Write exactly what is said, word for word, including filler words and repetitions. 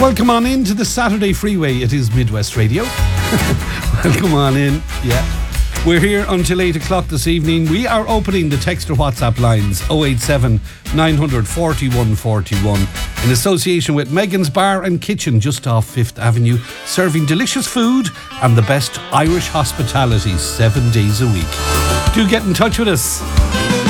Welcome on in to the Saturday Freeway. It is Midwest Radio. Welcome on in. Yeah. We're here until eight o'clock this evening. We are opening the text or WhatsApp lines oh eight seven, nine hundred, forty-one forty-one in association with Megan's Bar and Kitchen just off Fifth Avenue, serving delicious food and the best Irish hospitality seven days a week. Do get in touch with us.